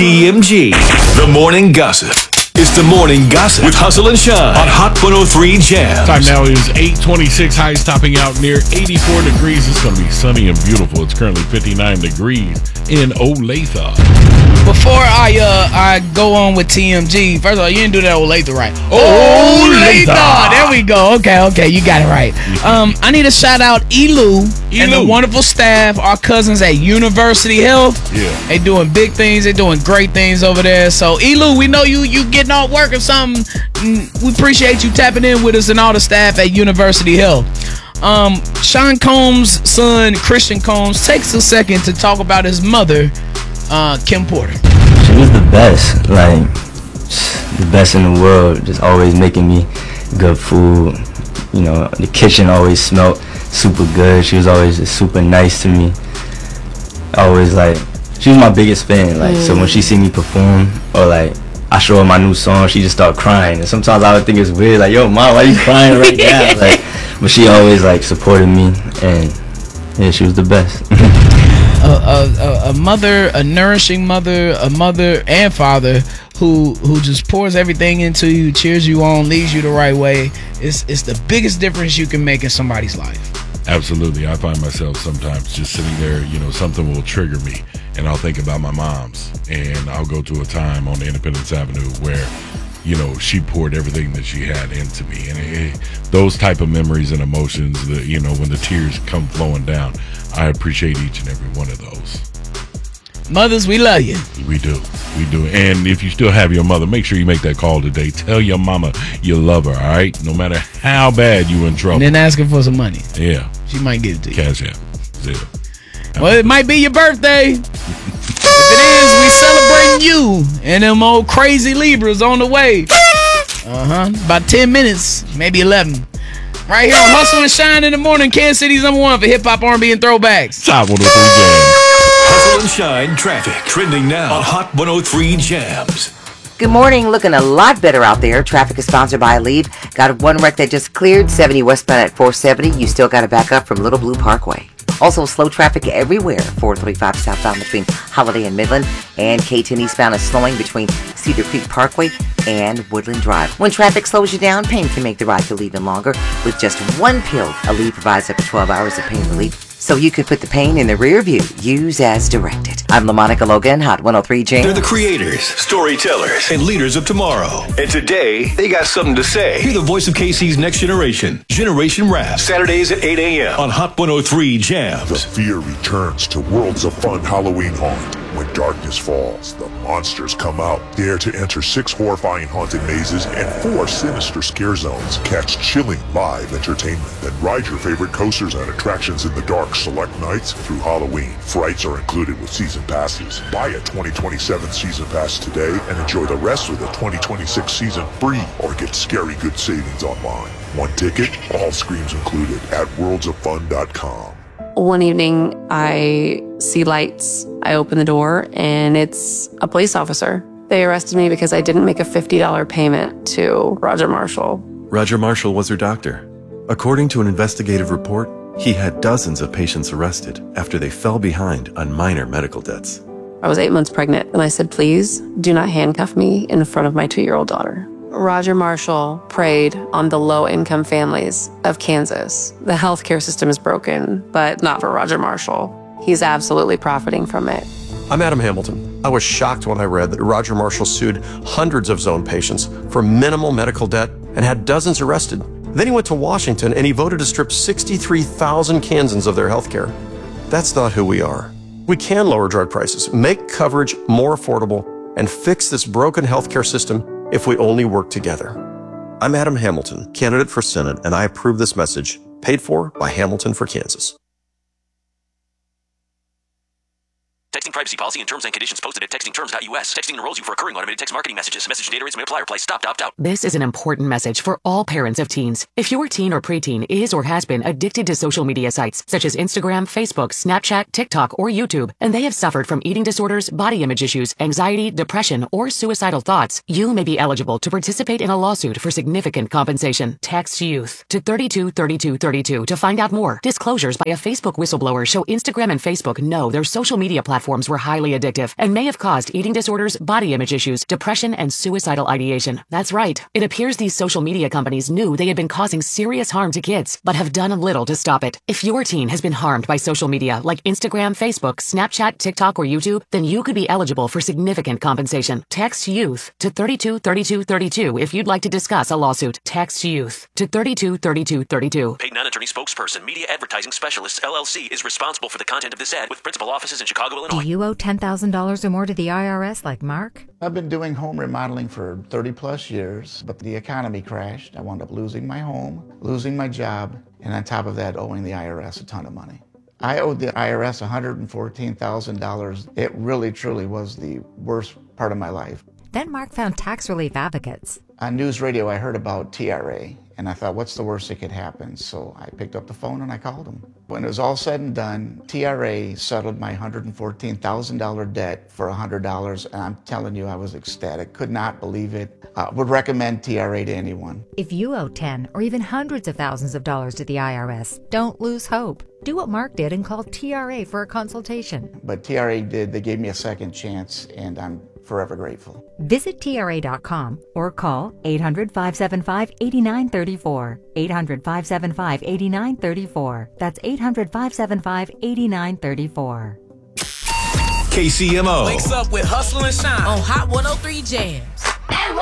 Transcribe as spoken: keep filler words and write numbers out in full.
T M G, the morning gossip. It's the morning gossip with Hustle and Shine on Hot one oh three Jams. Time now is eight twenty-six, highs topping out near eighty-four degrees. It's going to be sunny and beautiful. It's currently fifty-nine degrees in Olathe. Before I uh I go on with T M G, first of all, you didn't do that Olathe right. Olathe. There we go. Okay, okay, you got it right. Um, I need to shout out Elu, and the Elu. wonderful staff, our cousins at University Health. Yeah. They doing big things. They doing great things over there. So Elu, we know you you getting off work or something. Mm, We appreciate you tapping in with us and all the staff at University Health. Um, Sean Combs' son, Christian Combs, takes a second to talk about his mother, uh, Kim Porter. She was the best, like the best in the world. Just always making me good food. You know, the kitchen always smelled super good. She was always just super nice to me. Always like, she was my biggest fan. Like, mm. so when she see me perform or like I show her my new song, she just start crying. And sometimes I would think it's weird, like, yo, mom, why you crying right now? Like, but she always like supported me, and yeah, she was the best. A, a, a mother, a nourishing mother, a mother and father who who just pours everything into you, cheers you on, leads you the right way. It's it's the biggest difference you can make in somebody's life. Absolutely. I find myself sometimes just sitting there, you know, something will trigger me, and I'll think about my mom's, and I'll go to a time on Independence Avenue where, you know, she poured everything that she had into me. And it, it, those type of memories and emotions, that, you know, when the tears come flowing down, I appreciate each and every one of those. Mothers, we love you. We do. We do. And if you still have your mother, make sure you make that call today. Tell your mama you love her, all right? No matter how bad you in trouble. And then ask her for some money. Yeah. She might give it to you. Cash App. Zero. Well, it might be your birthday. If it is, we celebrating you and them old crazy Libras on the way. Uh-huh. About ten minutes, maybe eleven. Right here on Hustle and Shine in the morning, Kansas City's number one for hip-hop, R and B, and throwbacks. Top one oh three Jams. Hustle and Shine traffic trending now on Hot one oh three Jams. Good morning. Looking a lot better out there. Traffic is sponsored by Leave. Got one wreck that just cleared. seventy westbound at four seventy. You still got to back up from Little Blue Parkway. Also, slow traffic everywhere. four thirty-five southbound between Holiday and Midland. And K ten eastbound is slowing between Cedar Creek Parkway and Woodland Drive. When traffic slows you down, pain can make the ride feel even longer. With just one pill, Aleve provides up to twelve hours of pain relief, so you can put the pain in the rear view. Use as directed. I'm LaMonica Logan, Hot one oh three Jams. They're the creators, storytellers, and leaders of tomorrow. And today, they got something to say. Hear the voice of K C's next generation, Generation Rap. Saturdays at eight a.m. on Hot one oh three Jams. The fear returns to Worlds of Fun Halloween Haunt. When darkness falls, the monsters come out. Dare to enter six horrifying haunted mazes and four sinister scare zones. Catch chilling live entertainment. Then ride your favorite coasters and attractions in the dark select nights through Halloween. Frights are included with season passes. Buy a twenty twenty-seven season pass today and enjoy the rest of the twenty twenty-six season free, or get scary good savings online. One ticket, all screams included at worlds of fun dot com. One evening, I see lights. I open the door, and it's a police officer. They arrested me because I didn't make a fifty dollars payment to Roger Marshall. Roger Marshall was her doctor. According to an investigative report, he had dozens of patients arrested after they fell behind on minor medical debts. I was eight months pregnant, and I said, please do not handcuff me in front of my two-year-old daughter. Roger Marshall preyed on the low-income families of Kansas. The healthcare system is broken, but not for Roger Marshall. He's absolutely profiting from it. I'm Adam Hamilton. I was shocked when I read that Roger Marshall sued hundreds of zone patients for minimal medical debt and had dozens arrested. Then he went to Washington and he voted to strip sixty-three thousand Kansans of their health care. That's not who we are. We can lower drug prices, make coverage more affordable, and fix this broken healthcare system if we only work together. I'm Adam Hamilton, candidate for Senate, and I approve this message, paid for by Hamilton for Kansas. Texting privacy policy and terms and conditions posted at texting terms dot U S. Texting enrolls you for recurring automated text marketing messages. Message data rates may apply. Reply stop to opt out. This is an important message for all parents of teens. If your teen or preteen is or has been addicted to social media sites such as Instagram, Facebook, Snapchat, TikTok, or YouTube, and they have suffered from eating disorders, body image issues, anxiety, depression, or suicidal thoughts, you may be eligible to participate in a lawsuit for significant compensation. Text YOUTH to thirty-two thirty-two thirty-two to find out more. Disclosures by a Facebook whistleblower show Instagram and Facebook know their social media platforms platforms were highly addictive and may have caused eating disorders, body image issues, depression, and suicidal ideation. That's right. It appears these social media companies knew they had been causing serious harm to kids, but have done little to stop it. If your teen has been harmed by social media like Instagram, Facebook, Snapchat, TikTok, or YouTube, then you could be eligible for significant compensation. Text YOUTH to thirty-two thirty-two thirty-two if you'd like to discuss a lawsuit. Text YOUTH to thirty-two thirty-two thirty-two. Paid non-attorney spokesperson, Media Advertising Specialists, L L C, is responsible for the content of this ad with principal offices in Chicago, Illinois. Do you owe ten thousand dollars or more to the I R S like Mark? I've been doing home remodeling for thirty plus years, but the economy crashed. I wound up losing my home, losing my job, and on top of that, owing the I R S a ton of money. I owed the I R S one hundred fourteen thousand dollars. It really, truly was the worst part of my life. Then Mark found tax relief advocates. On news radio, I heard about T R A, and I thought, what's the worst that could happen? So I picked up the phone and I called them. When it was all said and done, T R A settled my one hundred fourteen thousand dollars debt for one hundred dollars, and I'm telling you, I was ecstatic. Could not believe it. Uh, would recommend T R A to anyone. If you owe ten or even hundreds of thousands of dollars to the I R S, don't lose hope. Do what Mark did and call T R A for a consultation. But T R A did. They gave me a second chance, and I'm forever grateful. Visit T R A dot com or call eight hundred, five seven five, eight nine three four. eight hundred, five seven five, eight nine three four. That's eight hundred, five seven five, eight nine three four. K C M O. Wakes up with Hustle and Shine on Hot one oh three Jams.